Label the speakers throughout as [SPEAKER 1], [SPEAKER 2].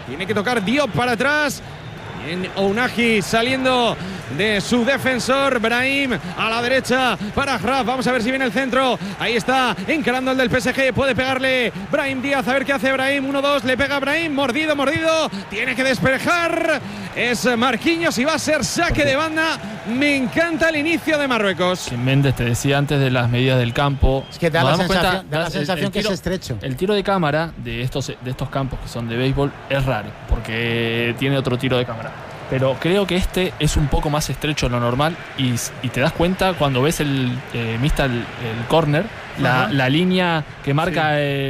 [SPEAKER 1] Tiene que tocar Diop para atrás. Bien, Ounahi saliendo de su defensor. Brahim a la derecha para Achraf. Vamos a ver si viene el centro. Ahí está, encarando el del PSG. Puede pegarle Brahim Díaz. A ver qué hace Brahim. 1-2. Le pega Brahim. Mordido. Tiene que despejar. Es Marquinhos y va a ser saque de banda. Me encanta el inicio de Marruecos.
[SPEAKER 2] Que Méndez te decía antes de las medidas del campo.
[SPEAKER 3] Es que da la sensación que es estrecho.
[SPEAKER 2] El tiro de cámara de estos campos que son de béisbol es raro, porque tiene otro tiro de cámara. Pero creo que este es un poco más estrecho de lo normal y te das cuenta cuando ves el córner, la línea que marca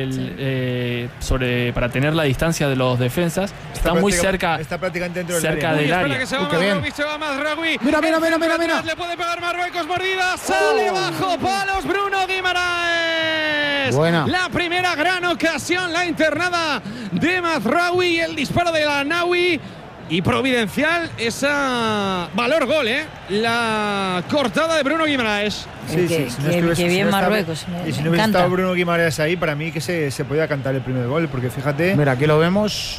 [SPEAKER 2] para tener la distancia de los defensas. Está muy cerca.
[SPEAKER 4] Está prácticamente dentro
[SPEAKER 2] del área.
[SPEAKER 1] Que se va Mazraoui.
[SPEAKER 3] Mira.
[SPEAKER 1] Le puede pegar Marruecos, mordida. Sale bajo palos Bruno Guimaraes.
[SPEAKER 3] Buena.
[SPEAKER 1] La primera gran ocasión, la internada de Mazraoui, el disparo de la Naui. Y providencial esa valor gol, la cortada de Bruno Guimaraes.
[SPEAKER 5] Qué bien Marruecos.
[SPEAKER 4] Y si no hubiese estado Bruno Guimaraes ahí, para mí que se podía cantar el primer gol, porque fíjate.
[SPEAKER 3] Mira, aquí lo vemos.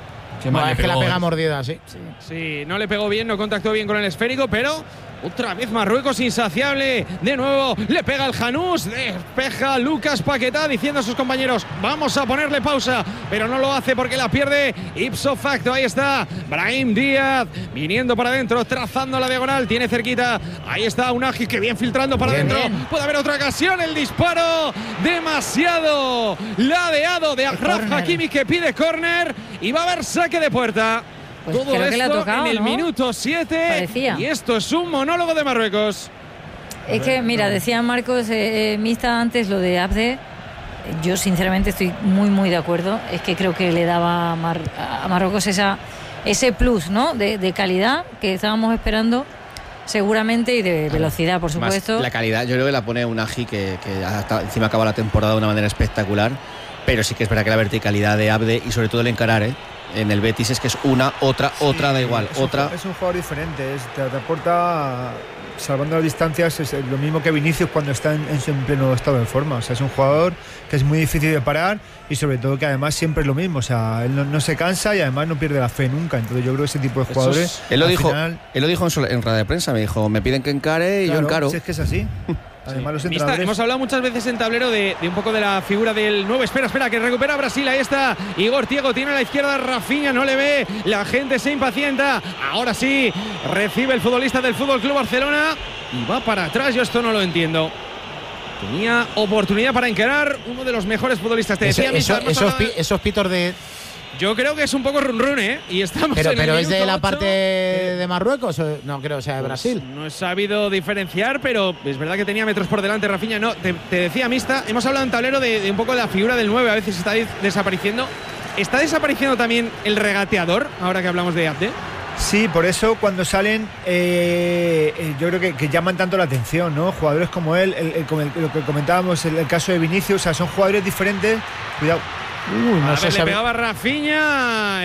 [SPEAKER 2] Es
[SPEAKER 3] que la pega mordida, sí.
[SPEAKER 1] Sí, no le pegó bien, no contactó bien con el esférico, pero otra vez Marruecos insaciable. De nuevo le pega el Janús, despeja Lucas Paquetá diciendo a sus compañeros: vamos a ponerle pausa, pero no lo hace porque la pierde ipso facto. Ahí está Brahim Díaz viniendo para adentro, trazando la diagonal, tiene cerquita. Ahí está Ounahi, que bien filtrando para adentro. Puede haber otra ocasión, el disparo demasiado ladeado de Achraf Hakimi, que pide córner y va a haber saque de puerta.
[SPEAKER 5] Pues
[SPEAKER 1] todo
[SPEAKER 5] creo
[SPEAKER 1] esto
[SPEAKER 5] que le ha tocado,
[SPEAKER 1] en el
[SPEAKER 5] ¿no?
[SPEAKER 1] minuto 7.
[SPEAKER 5] Parecía.
[SPEAKER 1] Y esto es un monólogo de Marruecos.
[SPEAKER 5] Es que, mira, decía Marcos Mista antes lo de Abde. Yo sinceramente estoy muy de acuerdo. Es que creo que le daba a Marruecos ese plus, ¿no? de calidad que estábamos esperando seguramente, y de velocidad, por supuesto.
[SPEAKER 6] Más la calidad yo creo que la pone Ounahi, que hasta encima acaba la temporada de una manera espectacular. Pero sí que es verdad que la verticalidad de Abde y sobre todo el encarar, en el Betis es que es otra, da igual, otra.
[SPEAKER 4] Es un jugador diferente, te aporta, salvando las distancias, es lo mismo que Vinicius cuando está en pleno estado de forma. O sea, es un jugador que es muy difícil de parar y sobre todo que además siempre es lo mismo. O sea, él no se cansa y además no pierde la fe nunca. Entonces yo creo que ese tipo de jugadores…
[SPEAKER 6] Él lo dijo en rueda de prensa, me dijo: me piden que encare y yo encaro.
[SPEAKER 4] Si es que es así. Además, los
[SPEAKER 1] entrenadores… Hemos hablado muchas veces en tablero de un poco de la figura del nuevo. Espera, que recupera Brasil. Ahí está Igor Thiago, tiene a la izquierda Rafinha, no le ve, la gente se impacienta. Ahora sí, recibe el futbolista del FC Barcelona y va para atrás. Yo esto no lo entiendo. Tenía oportunidad para encarar uno de los mejores futbolistas. Te decía
[SPEAKER 3] esos pitos de…
[SPEAKER 1] Yo creo que es un poco run, y estamos
[SPEAKER 3] pero es de la
[SPEAKER 1] 8.
[SPEAKER 3] parte de Marruecos, no creo que sea de Brasil.
[SPEAKER 1] No he sabido diferenciar, pero es verdad que tenía metros por delante Rafinha. No, te decía, Mista, hemos hablado en tablero de un poco de la figura del 9, a veces está desapareciendo. ¿Está desapareciendo también el regateador, ahora que hablamos de Abde?
[SPEAKER 4] Sí, por eso cuando salen yo creo que llaman tanto la atención, ¿no? Jugadores como él, lo que comentábamos, el caso de Vinicius, o sea, son jugadores diferentes. Cuidado.
[SPEAKER 1] No sé, le pegaba Rafinha,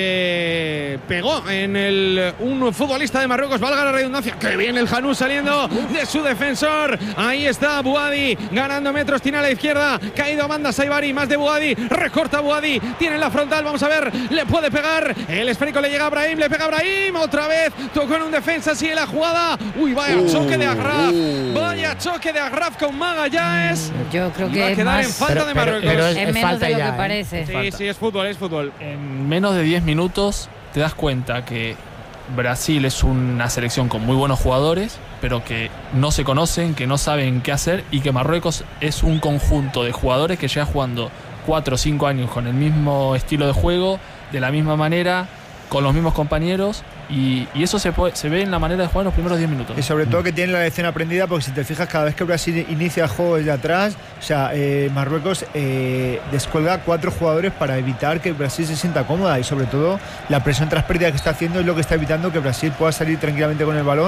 [SPEAKER 1] se pegó en un futbolista de Marruecos, valga la redundancia. Que bien el Janús saliendo de su defensor. Ahí está Bouhaddi ganando metros, tiene a la izquierda, caído a banda Saibari, más de Bouhaddi, recorta Bouhaddi, tiene la frontal, vamos a ver, le puede pegar, el esférico le llega a Brahim, le pega a Brahim, otra vez, tocó en un defensa, sigue la jugada. Uy, vaya choque de Achraf, vaya choque de Achraf con Magallanes.
[SPEAKER 5] Yo creo que
[SPEAKER 1] va a quedar en falta de Marruecos. Pero
[SPEAKER 5] es menos
[SPEAKER 3] falta
[SPEAKER 5] de lo
[SPEAKER 3] ya,
[SPEAKER 5] que parece.
[SPEAKER 1] Sí, es fútbol.
[SPEAKER 2] En menos de 10 minutos te das cuenta que Brasil es una selección con muy buenos jugadores, pero que no se conocen, que no saben qué hacer, y que Marruecos es un conjunto de jugadores que lleva jugando 4 o 5 años con el mismo estilo de juego, de la misma manera, con los mismos compañeros, y eso se ve en la manera de jugar en los primeros 10 minutos.
[SPEAKER 4] Y sobre todo que tienen la lección aprendida, porque si te fijas, cada vez que Brasil inicia el juego desde atrás, o sea, Marruecos descuelga 4 jugadores para evitar que Brasil se sienta cómoda, y sobre todo la presión tras pérdida que está haciendo es lo que está evitando que Brasil pueda salir tranquilamente con el balón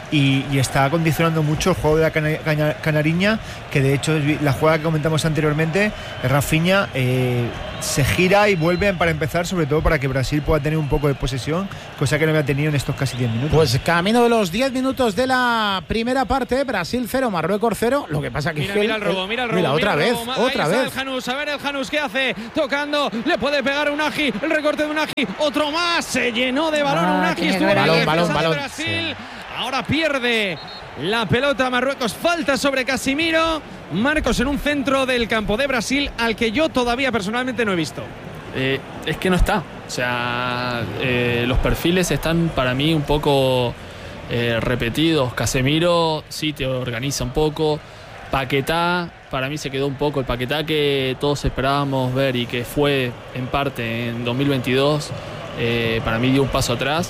[SPEAKER 4] y está condicionando mucho el juego de la canariña, que de hecho la jugada que comentamos anteriormente, Rafinha se gira y vuelve para empezar, sobre todo para que Brasil pueda tener un poco de posesión, cosa que no había tenido en estos casi 10 minutos.
[SPEAKER 3] Pues camino de los 10 minutos de la primera parte, Brasil 0, Marruecos 0. Lo que pasa que
[SPEAKER 1] mira el robo.
[SPEAKER 3] Mira, otra vez.
[SPEAKER 1] El Janús, a ver el Janús qué hace, tocando, le puede pegar Unagi, el recorte de Unagi, otro más, se llenó de balón Unagi, estuvo
[SPEAKER 3] balón.
[SPEAKER 1] Brasil.
[SPEAKER 3] Sí.
[SPEAKER 1] Ahora pierde la pelota Marruecos, falta sobre Casimiro. Marcos en un centro del campo de Brasil al que yo todavía personalmente no he visto.
[SPEAKER 2] Es que no está. O sea, los perfiles están para mí un poco repetidos. Casemiro sí te organiza un poco. Paquetá, para mí se quedó un poco. El Paquetá que todos esperábamos ver y que fue en parte en 2022, para mí dio un paso atrás.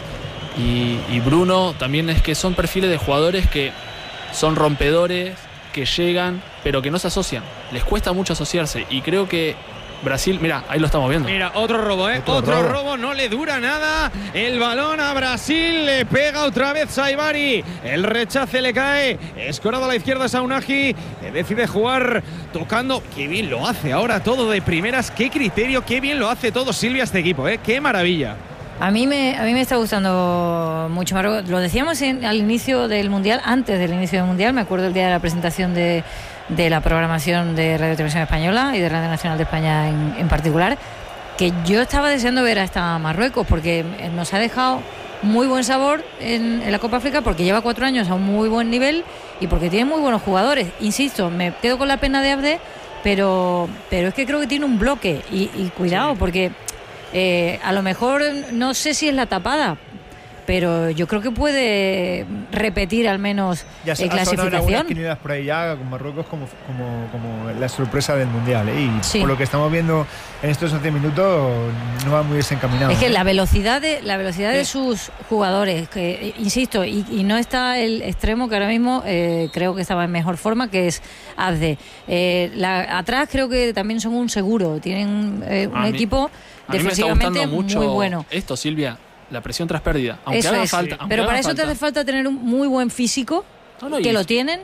[SPEAKER 2] Y Bruno también, es que son perfiles de jugadores que son rompedores, que llegan, pero que no se asocian. Les cuesta mucho asociarse. Y creo que Brasil, mira, ahí lo estamos viendo.
[SPEAKER 1] Mira, otro robo, otro robo, no le dura nada. El balón a Brasil, le pega otra vez Saibari. El rechace le cae. Escorado a la izquierda Saunagi. Decide jugar tocando. Qué bien lo hace ahora todo de primeras. Qué criterio, qué bien lo hace todo Silvia este equipo, qué maravilla.
[SPEAKER 5] A mí me está gustando mucho Marruecos. Lo decíamos al inicio del Mundial, antes del inicio del Mundial. Me acuerdo el día de la presentación de la programación de Radio Televisión Española y de Radio Nacional de España en particular, que yo estaba deseando ver a esta Marruecos, porque nos ha dejado muy buen sabor en la Copa África, porque lleva 4 años a un muy buen nivel y porque tiene muy buenos jugadores. Insisto, me quedo con la pena de Abde, pero es que creo que tiene un bloque y cuidado, porque a lo mejor no sé si es la tapada, pero yo creo que puede repetir al menos clasificación.
[SPEAKER 4] Quinilas por ahí ya con Marruecos como la sorpresa del Mundial, y
[SPEAKER 5] sí,
[SPEAKER 4] por lo que estamos viendo en estos 11 minutos no va muy desencaminado.
[SPEAKER 5] Es que la velocidad de sus jugadores, que insisto, y no está el extremo que ahora mismo creo que estaba en mejor forma, que es Abde. Atrás creo que también son un seguro, tienen un equipo defensivamente muy bueno.
[SPEAKER 2] Esto, Silvia, la presión tras pérdida, aunque
[SPEAKER 5] eso
[SPEAKER 2] haga
[SPEAKER 5] es,
[SPEAKER 2] falta.
[SPEAKER 5] Pero para eso te hace falta tener un muy buen físico, que lo tienen,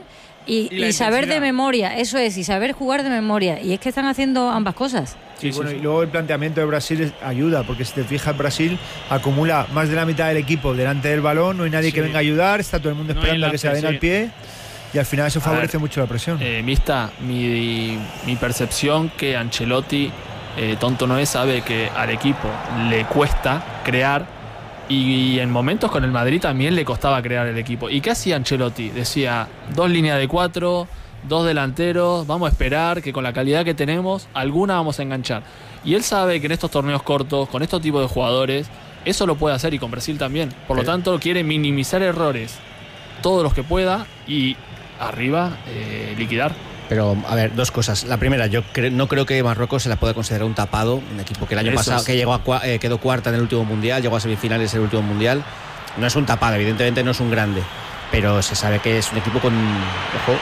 [SPEAKER 5] y saber de memoria, eso es, y saber jugar de memoria. Y es que están haciendo ambas cosas.
[SPEAKER 4] Sí, bueno, y luego el planteamiento de Brasil ayuda, porque si te fijas, Brasil acumula más de la mitad del equipo delante del balón, no hay nadie que venga a ayudar, está todo el mundo esperando a que se den al pie, y al final eso favorece mucho la presión.
[SPEAKER 2] Mista, mi percepción que Ancelotti, tonto no es, sabe que al equipo le cuesta crear, y en momentos con el Madrid también le costaba crear el equipo. ¿Y qué hacía Ancelotti? Decía, 2 líneas de 4, 2 delanteros, vamos a esperar que con la calidad que tenemos, alguna vamos a enganchar. Y él sabe que en estos torneos cortos, con estos tipos de jugadores, eso lo puede hacer, y con Brasil también. Por lo tanto, quiere minimizar errores todos los que pueda y arriba liquidar.
[SPEAKER 6] Pero, a ver, 2 cosas. La primera, yo no creo que Marruecos se la pueda considerar un tapado, un equipo que el año pasado que llegó quedó cuarta en el último Mundial, llegó a semifinales en el último Mundial. No es un tapado, evidentemente no es un grande, pero se sabe que es un equipo con... Ojo.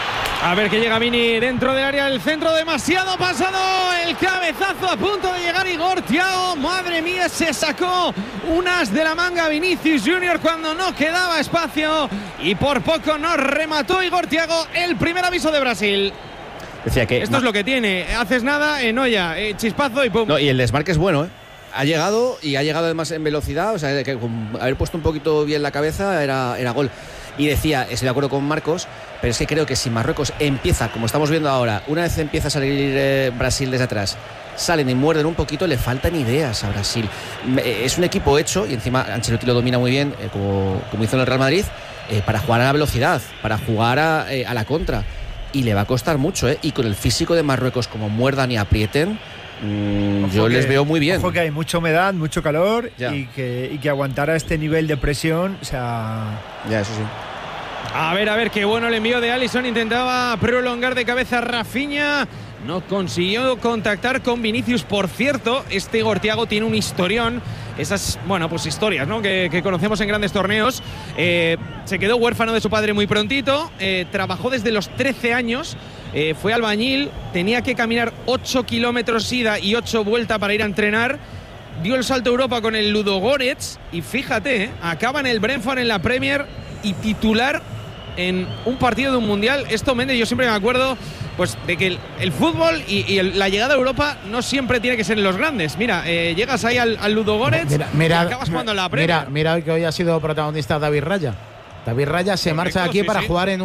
[SPEAKER 1] A ver que llega Vini dentro del área, el centro demasiado pasado, el cabezazo a punto de llegar Igor Thiago, madre mía, se sacó unas de la manga Vinicius Junior cuando no quedaba espacio y por poco no remató Igor Thiago. El primer aviso de Brasil.
[SPEAKER 6] Decía que
[SPEAKER 1] esto es lo que tiene, haces nada en olla, chispazo y pum.
[SPEAKER 6] No, y el desmarque es bueno, ha llegado además en velocidad, o sea, que haber puesto un poquito bien la cabeza era gol. Y decía, estoy de acuerdo con Marcos, pero es que creo que si Marruecos empieza, como estamos viendo ahora, una vez empieza a salir Brasil desde atrás, salen y muerden un poquito, le faltan ideas a Brasil. Es un equipo hecho, y encima Ancelotti lo domina muy bien, como hizo en el Real Madrid, para jugar a la velocidad, para jugar a la contra. Y le va a costar mucho, y con el físico de Marruecos, como muerdan y aprieten, yo les veo muy bien.
[SPEAKER 4] Ojo que hay mucha humedad, mucho calor, y que aguantar a este nivel de presión, o sea...
[SPEAKER 6] Ya, eso sí.
[SPEAKER 1] A ver, qué bueno el envío de Alisson. Intentaba prolongar de cabeza Rafinha. No consiguió contactar con Vinicius. Por cierto, este Igor Thiago tiene un historión. Esas, pues historias, ¿no? que conocemos en grandes torneos. Se quedó huérfano de su padre muy prontito. Trabajó desde los 13 años. Fue albañil. Tenía que caminar 8 kilómetros ida y 8 vuelta para ir a entrenar. Dio el salto a Europa con el Ludogorets. Y fíjate, acaba en el Brentford en la Premier. y titular en un partido de un mundial. Esto, Méndez, yo siempre me acuerdo pues de que el fútbol y la llegada a Europa no siempre tiene que ser en los grandes. Mira, llegas ahí al Ludogorets y acabas jugando en la Premier.
[SPEAKER 3] Mira que hoy ha sido protagonista David Raya. David Raya se marcha aquí para jugar en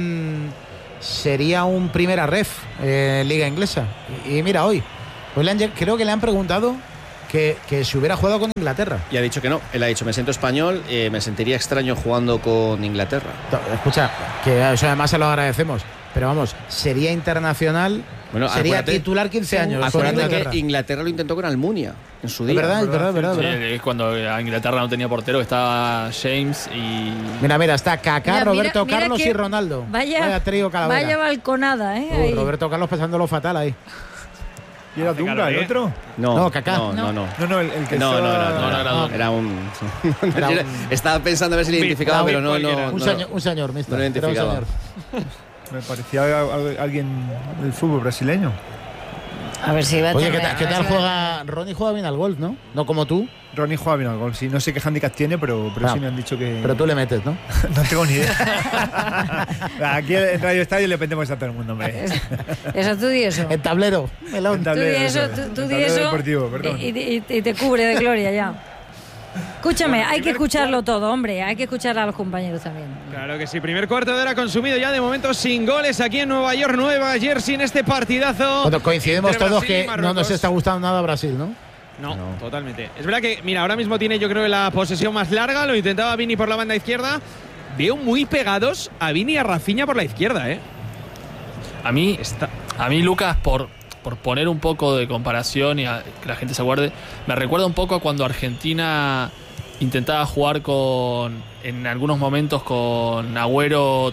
[SPEAKER 3] sería un primera ref liga inglesa. Y mira, hoy creo que le han preguntado que si hubiera jugado con Inglaterra.
[SPEAKER 6] Y ha dicho que no. Él ha dicho, me siento español, me sentiría extraño jugando con Inglaterra.
[SPEAKER 3] Escucha, que eso además se lo agradecemos. Pero vamos, sería internacional,
[SPEAKER 6] bueno,
[SPEAKER 3] sería titular 15 años.
[SPEAKER 6] Acuérdate que Inglaterra lo intentó con Almunia en su día.
[SPEAKER 3] Es verdad.
[SPEAKER 2] Sí, es cuando a Inglaterra no tenía portero, estaba James y...
[SPEAKER 3] Mira, está Kaká, Roberto Carlos y Ronaldo.
[SPEAKER 5] Vaya
[SPEAKER 3] trío Calavera.
[SPEAKER 5] Vaya balconada, ¿eh?
[SPEAKER 3] Roberto Carlos pasándolo fatal ahí.
[SPEAKER 4] ¿Y era Dunga el otro?
[SPEAKER 3] No, Kaká.
[SPEAKER 6] No,
[SPEAKER 4] el que
[SPEAKER 6] era un... Estaba pensando a ver si le identificaba, pero no.
[SPEAKER 3] Un señor, mister.
[SPEAKER 6] No lo identificaba.
[SPEAKER 4] Me parecía alguien del fútbol brasileño.
[SPEAKER 5] A ver si va a
[SPEAKER 3] Oye, ¿qué tal juega? Ronnie juega bien al golf, ¿no? No como tú.
[SPEAKER 4] Ronnie juega bien al golf, sí. No sé qué handicap tiene, pero sí me han dicho que...
[SPEAKER 3] Pero tú le metes, ¿no?
[SPEAKER 4] No tengo ni idea. Aquí en Radio Estadio le metemos a todo el mundo, hombre.
[SPEAKER 5] Eso tú di eso.
[SPEAKER 3] El tablero.
[SPEAKER 4] El tablero,
[SPEAKER 5] tú di eso.
[SPEAKER 4] Deportivo, perdón.
[SPEAKER 5] Y te cubre de gloria ya. Escúchame, hay que escucharlo todo, hombre. Hay que escuchar a los compañeros también.
[SPEAKER 1] Claro que sí. Primer cuarto de hora consumido ya de momento sin goles aquí en Nueva York, Nueva Jersey, en este partidazo.
[SPEAKER 3] Bueno, coincidimos todos que no nos está gustando nada Brasil, ¿no?
[SPEAKER 1] No, totalmente. Es verdad que, mira, ahora mismo tiene yo creo la posesión más larga. Lo intentaba Vini por la banda izquierda. Veo muy pegados a Vini y a Rafinha por la izquierda, ¿eh?
[SPEAKER 2] A mí, Lucas, por poner un poco de comparación y que la gente se acuerde, me recuerda un poco a cuando Argentina intentaba jugar en algunos momentos con Agüero,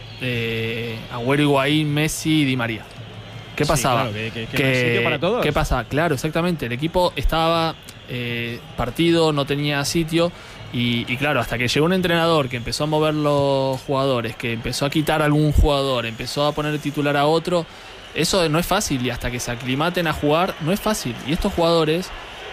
[SPEAKER 2] Higuaín, Messi y Di María. ¿Qué pasaba?
[SPEAKER 1] Sí, claro, que no hay sitio para todos.
[SPEAKER 2] ¿Qué pasaba? Claro, exactamente. El equipo estaba partido, no tenía sitio. Y claro, hasta que llegó un entrenador que empezó a mover los jugadores, que empezó a quitar a algún jugador, empezó a poner titular a otro, eso no es fácil. Y hasta que se aclimaten a jugar, no es fácil. Y estos jugadores,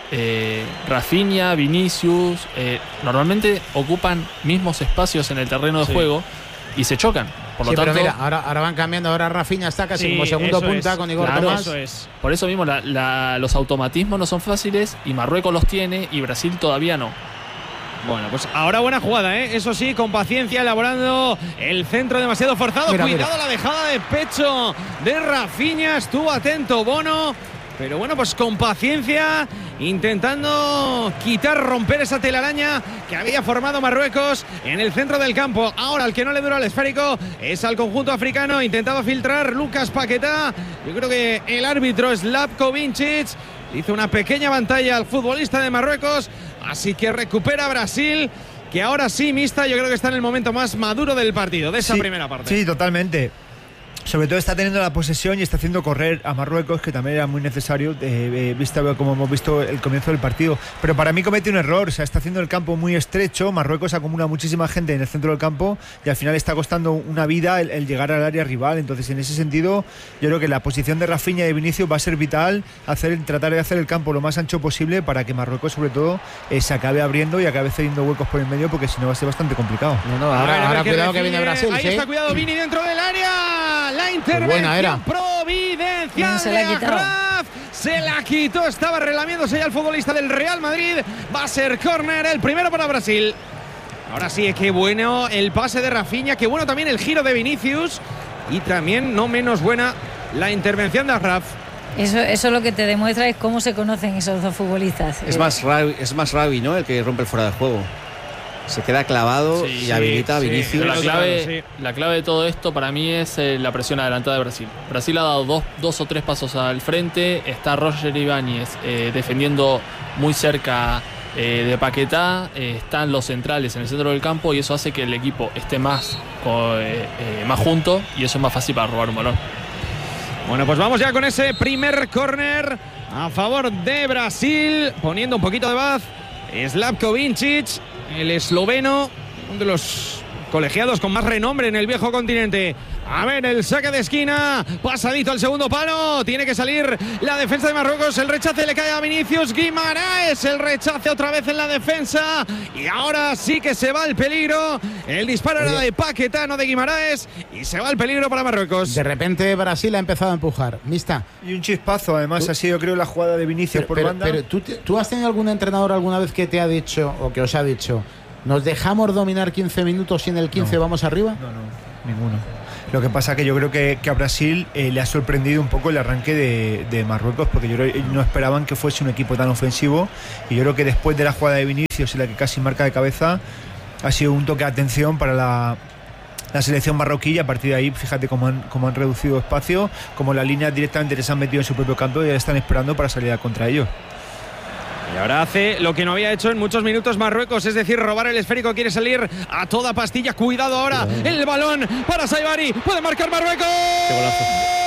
[SPEAKER 2] Rafinha, Vinicius, normalmente ocupan mismos espacios en el terreno de juego y se chocan. Por lo tanto,
[SPEAKER 3] pero mira, ahora van cambiando. Ahora Rafinha está casi como segundo punta con Igor Tomás.
[SPEAKER 2] Eso es. Por eso mismo los automatismos no son fáciles y Marruecos los tiene y Brasil todavía no.
[SPEAKER 1] Bueno, pues ahora buena jugada, ¿eh? Eso sí, con paciencia, elaborando el centro demasiado forzado. Cuidado la dejada de pecho de Rafinha. Estuvo atento Bono. Pero bueno, pues con paciencia, intentando romper esa telaraña que había formado Marruecos en el centro del campo. Ahora el que no le dura el esférico es al conjunto africano. Intentaba filtrar Lucas Paquetá. Yo creo que el árbitro Slavko Vincic hizo una pequeña pantalla al futbolista de Marruecos. Así que recupera Brasil, que ahora sí, Mista, yo creo que está en el momento más maduro del partido, de esa primera parte.
[SPEAKER 4] Sí, totalmente. Sobre todo está teniendo la posesión y está haciendo correr a Marruecos, que también era muy necesario, como hemos visto el comienzo del partido. Pero para mí comete un error, o sea, está haciendo el campo muy estrecho, Marruecos acumula muchísima gente en el centro del campo y al final está costando una vida el llegar al área rival. Entonces, en ese sentido, yo creo que la posición de Rafinha y de Vinicius va a ser vital, tratar de hacer el campo lo más ancho posible para que Marruecos, sobre todo, se acabe abriendo y acabe cediendo huecos por el medio, porque si no va a ser bastante complicado.
[SPEAKER 3] Ahora cuidado que viene Brasil.
[SPEAKER 1] Ahí está, cuidado, Vini dentro del área. La intervención providencial de Agraf. Se la quitó, estaba relamiéndose ya el futbolista del Real Madrid. Va a ser córner, el primero para Brasil. Ahora sí, qué bueno el pase de Rafinha, qué bueno también el giro de Vinicius y también no menos buena la intervención de Agraf.
[SPEAKER 5] Eso lo que te demuestra es cómo se conocen esos dos futbolistas.
[SPEAKER 6] Es más Ravi, ¿no? El que rompe el fuera de juego. Se queda clavado y habilita a Vinicius.
[SPEAKER 2] La clave de todo esto para mí es la presión adelantada de Brasil. Brasil ha dado dos o tres pasos al frente. Está Roger Ibáñez defendiendo muy cerca de Paquetá. Están los centrales en el centro del campo y eso hace que el equipo esté más junto y eso es más fácil para robar un balón.
[SPEAKER 1] Bueno, pues vamos ya con ese primer córner a favor de Brasil, poniendo un poquito de paz. Slavko Vincic, el esloveno, uno de los colegiados con más renombre en el viejo continente. A ver, el saque de esquina, pasadito al segundo palo, tiene que salir la defensa de Marruecos, el rechace le cae a Vinicius Guimaraes, el rechace otra vez en la defensa y ahora sí que se va el peligro El disparo era de Paquetá, no de Guimaraes, y se va el peligro para Marruecos.
[SPEAKER 3] De repente Brasil ha empezado a empujar. Mista.
[SPEAKER 4] Y un chispazo, además, ha sido, creo, la jugada de Vinicius por banda.
[SPEAKER 3] Pero ¿tú has tenido algún entrenador alguna vez que te ha dicho, o que os ha dicho, nos dejamos dominar 15 minutos y en el 15 vamos arriba?
[SPEAKER 4] No, ninguno. Lo que pasa que yo creo que a Brasil le ha sorprendido un poco el arranque de Marruecos, porque yo creo que no esperaban que fuese un equipo tan ofensivo, y yo creo que después de la jugada de Vinicius y la que casi marca de cabeza, ha sido un toque de atención para la selección marroquí, y a partir de ahí, fíjate cómo han reducido espacio, como las líneas directamente les han metido en su propio campo y ya están esperando para salir contra ellos.
[SPEAKER 1] Y ahora hace lo que no había hecho en muchos minutos Marruecos, es decir, robar el esférico. Quiere salir a toda pastilla. Cuidado ahora. El balón para Saibari. Puede marcar Marruecos.
[SPEAKER 6] Qué golazo.